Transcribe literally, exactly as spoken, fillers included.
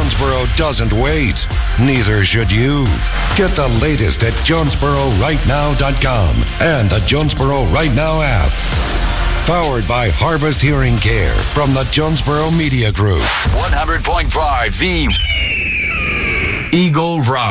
Jonesboro doesn't wait. Neither should you. Get the latest at Jonesboro Right Now dot com and the Jonesboro Right Now app. Powered by Harvest Hearing Care from the Jonesboro Media Group. one hundred point five The Eagle Rock.